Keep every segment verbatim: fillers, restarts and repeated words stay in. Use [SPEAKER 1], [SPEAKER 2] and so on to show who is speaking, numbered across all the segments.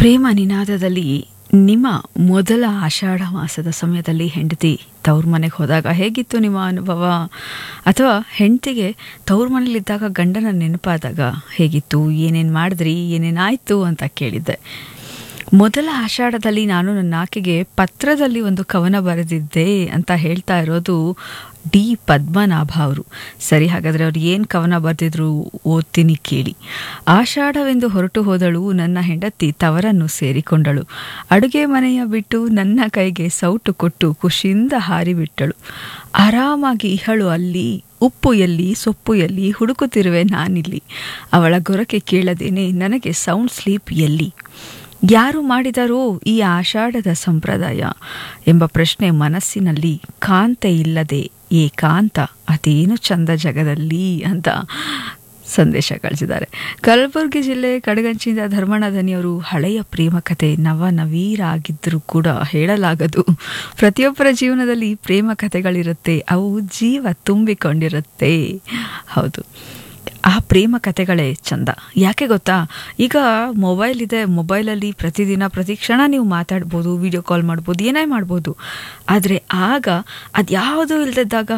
[SPEAKER 1] ಪ್ರೇಮ ನಿನಾದದಲ್ಲಿ ನಿಮ್ಮ ಮೊದಲ ಆಷಾಢ ಮಾಸದ ಸಮಯದಲ್ಲಿ ಹೆಂಡತಿ ತವ್ರ ಮನೆಗೆ ಹೋದಾಗ ಹೇಗಿತ್ತು ನಿಮ್ಮ ಅನುಭವ? ಅಥವಾ ಹೆಂಡತಿಗೆ ತವ್ರ ಮನೇಲಿದ್ದಾಗ ಗಂಡನ ನೆನಪಾದಾಗ ಹೇಗಿತ್ತು, ಏನೇನು ಮಾಡಿದ್ರಿ, ಏನೇನಾಯಿತು ಅಂತ ಕೇಳಿದ್ದೆ. ಮೊದಲ ಆಷಾಢದಲ್ಲಿ ನಾನು ನನ್ನ ಆಕೆಗೆ ಪತ್ರದಲ್ಲಿ ಒಂದು ಕವನ ಬರೆದಿದ್ದೆ ಅಂತ ಹೇಳ್ತಾ ಇರೋದು ಡಿ ಪದ್ಮನಾಭ ಅವರು. ಸರಿ, ಹಾಗಾದರೆ ಅವ್ರು ಏನು ಕವನ ಬರೆದಿದ್ರು ಓದ್ತೀನಿ ಕೇಳಿ. ಆಷಾಢವೆಂದು ಹೊರಟು ಹೋದಳು ನನ್ನ ಹೆಂಡತಿ ತವರನ್ನು ಸೇರಿಕೊಂಡಳು. ಅಡುಗೆ ಮನೆಯ ಬಿಟ್ಟು ನನ್ನ ಕೈಗೆ ಸೌಟು ಕೊಟ್ಟು ಖುಷಿಯಿಂದ ಹಾರಿಬಿಟ್ಟಳು. ಆರಾಮಾಗಿ ಇಹಳು ಅಲ್ಲಿ, ಉಪ್ಪು ಎಲ್ಲಿ ಸೊಪ್ಪು ಎಲ್ಲಿ ಹುಡುಕುತ್ತಿರುವೆ ನಾನಿಲ್ಲಿ. ಅವಳ ಗೊರಕೆ ಕೇಳದೇನೆ ನನಗೆ ಸೌಂಡ್ ಸ್ಲೀಪ್ ಎಲ್ಲಿ. ಯಾರು ಮಾಡಿದರೋ ಈ ಆಷಾಢದ ಸಂಪ್ರದಾಯ ಎಂಬ ಪ್ರಶ್ನೆ ಮನಸ್ಸಿನಲ್ಲಿ ಕಾಂತೆ ಇಲ್ಲದೆ ಏಕಾಂತ ಅದೇನು ಚಂದ ಜಗದಲ್ಲಿ ಅಂತ ಸಂದೇಶ ಕಳಿಸಿದ್ದಾರೆ. ಕಲಬುರಗಿ ಜಿಲ್ಲೆ ಕಡಗಂಚಿಂದ ಧರ್ಮಣ್ಣ ದನಿಯವರು ಹಳೆಯ ಪ್ರೇಮ ಕಥೆ ನವ ನವೀರ ಆಗಿದ್ದರೂ ಕೂಡ ಹೇಳಲಾಗದು. ಪ್ರತಿಯೊಬ್ಬರ ಜೀವನದಲ್ಲಿ ಪ್ರೇಮ ಕಥೆಗಳಿರುತ್ತೆ, ಅವು ಜೀವ ತುಂಬಿಕೊಂಡಿರುತ್ತೆ. ಹೌದು, ಆ ಪ್ರೇಮ ಕಥೆಗಳೇ ಚಂದ. ಯಾಕೆ ಗೊತ್ತಾ, ಈಗ ಮೊಬೈಲ್ ಇದೆ, ಮೊಬೈಲಲ್ಲಿ ಪ್ರತಿದಿನ ಪ್ರತಿ ಕ್ಷಣ ನೀವು ಮಾತಾಡ್ಬೋದು, ವಿಡಿಯೋ ಕಾಲ್ ಮಾಡ್ಬೋದು, ಏನೇ ಮಾಡ್ಬೋದು. ಆದರೆ ಆಗ ಅದ್ಯಾವುದೂ ಇಲ್ಲದಿದ್ದಾಗ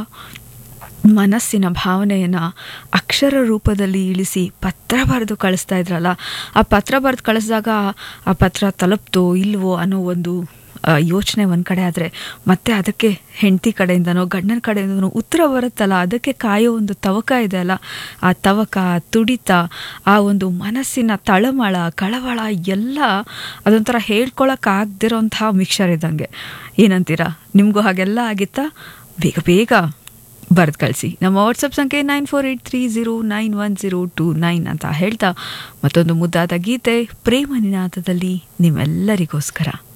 [SPEAKER 1] ಮನಸ್ಸಿನ ಭಾವನೆಯನ್ನು ಅಕ್ಷರ ರೂಪದಲ್ಲಿ ಇಳಿಸಿ ಪತ್ರ ಬರೆದು ಕಳಿಸ್ತಾ ಇದ್ರಲ್ಲ, ಆ ಪತ್ರ ಬರೆದು ಕಳಿಸಿದಾಗ ಆ ಪತ್ರ ತಲುಪ್ತೋ ಇಲ್ವೋ ಅನ್ನೋ ಒಂದು ಯೋಚನೆ ಒಂದು ಕಡೆ ಆದರೆ, ಮತ್ತೆ ಅದಕ್ಕೆ ಹೆಂಡತಿ ಕಡೆಯಿಂದನೋ ಗಂಡನ ಕಡೆಯಿಂದನೋ ಉತ್ತರ ಬರುತ್ತಲ್ಲ, ಅದಕ್ಕೆ ಕಾಯೋ ಒಂದು ತವಕ ಇದೆ ಅಲ್ಲ, ಆ ತವಕ, ತುಡಿತ, ಆ ಒಂದು ಮನಸ್ಸಿನ ತಳಮಳ ಕಳವಳ ಎಲ್ಲ ಅದೊಂಥರ ಹೇಳ್ಕೊಳಕ್ಕಾಗದಿರೋಂತಹ ಮಿಕ್ಸರ್ ಇದ್ದಂಗೆ. ಏನಂತೀರಾ? ನಿಮಗೂ ಹಾಗೆಲ್ಲ ಆಗಿತ್ತಾ? ಬೇಗ ಬೇಗ ಬರೆದು ಕಳಿಸಿ. ನಮ್ಮ ವಾಟ್ಸಪ್ ಸಂಖ್ಯೆ nine four eight three zero nine one zero to nine ಅಂತ ಹೇಳ್ತಾ ಮತ್ತೊಂದು ಮುದ್ದಾದ ಗೀತೆ ಪ್ರೇಮ ನಿನಾದದಲ್ಲಿ ನಿಮ್ಮೆಲ್ಲರಿಗೋಸ್ಕರ.